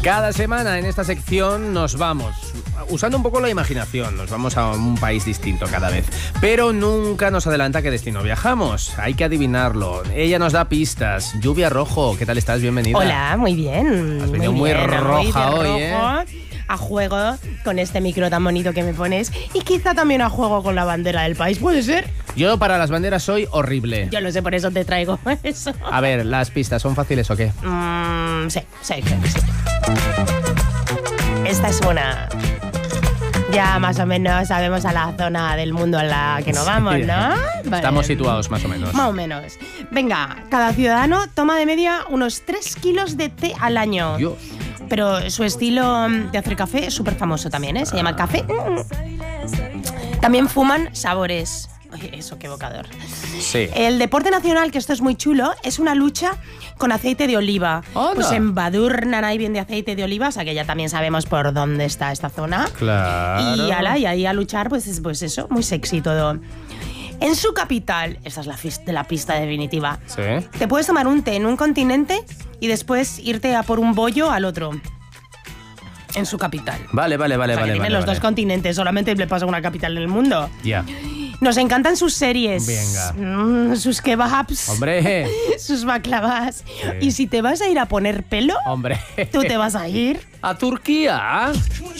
Cada semana en esta sección nos vamos, usando un poco la imaginación, nos vamos a un país distinto cada vez. Pero nunca nos adelanta qué destino viajamos. Hay que adivinarlo. Ella nos da pistas. Lluvia Rojo, ¿qué tal estás? Bienvenida. Hola, muy bien. Has venido muy roja hoy, ¿eh? A juego con este micro tan bonito que me pones y quizá también a juego con la bandera del país, ¿puede ser? Yo para las banderas soy horrible. Yo lo sé, por eso te traigo eso. A ver, ¿las pistas son fáciles o qué? Sí, creo que sí. Esta es una... Ya más o menos sabemos a la zona del mundo a la que nos vamos, ¿no? Vale. Estamos situados más o menos. Más o menos. Venga, cada ciudadano toma de media unos 3 kilos de té al año. Dios. Pero su estilo de hacer café es súper famoso también, ¿eh? Se llama café. También fuman sabores. Oye, eso, qué evocador. Sí. El deporte nacional, que esto es muy chulo, es una lucha con aceite de oliva. ¡Anda! Pues en Badurna hay bien de aceite de oliva, o sea que ya también sabemos por dónde está esta zona. Claro. Y ahí a luchar, pues eso, muy sexy todo. En su capital, esta es la pista definitiva, Sí. te puedes tomar un té en un continente y después irte a por un bollo al otro. En su capital. Vale. Tienen los dos continentes, solamente le pasa a una capital en el mundo. Ya. Nos encantan sus series. Venga. Sus kebabs. Hombre. Sus baklavas. Sí. Y si te vas a ir a poner pelo, Hombre. tú te vas a ir ¿A Turquía?